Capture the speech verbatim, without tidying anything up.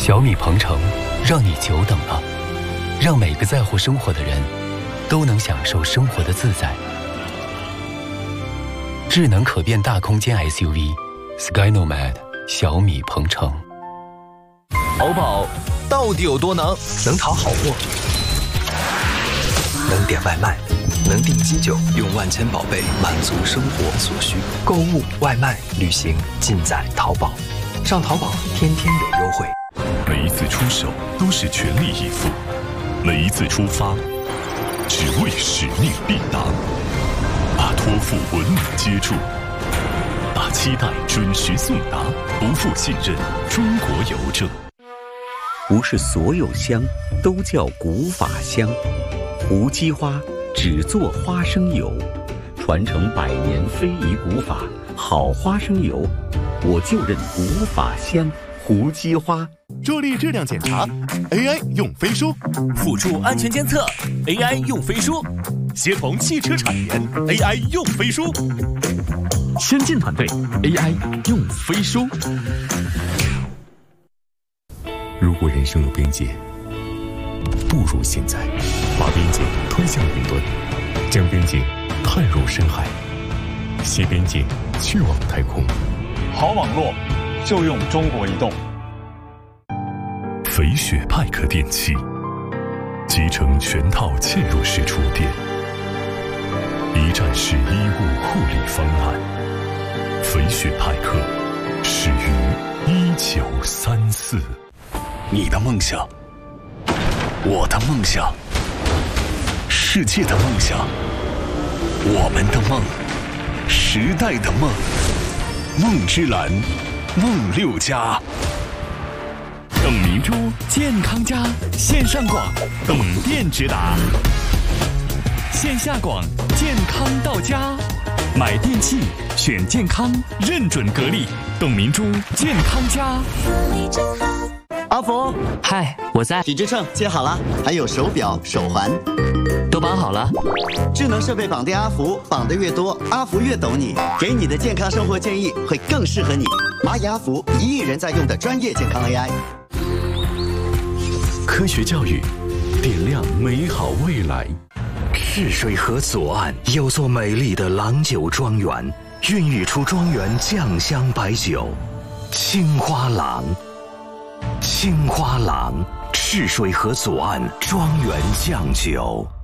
小米鹏程让你久等了，让每个在乎生活的人都能享受生活的自在。智能可变大空间 S U V Skynomad 小米鹏程。 淘宝到底有多能？ 能淘好货，能点外卖，能订机酒，用万千宝贝满足生活所需。购物、外卖、旅行，尽在淘宝。上淘宝，天天有优惠。 每一次出手都是全力以赴，每一次出发只为使命必达。把托付稳稳接住，把期待准时送达，不负信任中国邮政。 不是所有香都叫古法香，胡姬花只做花生油，传承百年非遗古法，好花生油，我就认古法香。胡姬花助力质量检查 A I 用飞书， 辅助安全监测 A I 用飞书，协同汽车产研 A I 用飞书， 先进团队 A I 用飞书。 如果人生有边界，不如现在把边界推向云端，将边界探入深海，携边界去往太空。 好网络就用中国移动。 肥雪派克电器，集成全套嵌入式厨电，一站式衣物护理方案。肥雪派克始于一九三四。 你的梦想，我的梦想，世界的梦想，我们的梦，时代的梦。梦之蓝，梦六家。 董明珠健康家线上广，董店直达；线下广，健康到家。买电器选健康，认准格力，董明珠健康家。 阿福， 嗨，我在。 体脂秤接好了，还有手表、手环， 都绑好了。 智能设备绑定阿福，绑得越多，阿福越懂你，给你的健康生活建议会更适合你。蚂蚁阿福，一亿人在用的专业健康 A I。 科学教育，点亮美好未来。 赤水河左岸有座美丽的郎酒庄园，孕育出庄园酱香白酒——青花郎。青花郎，赤水河左岸庄园酱酒。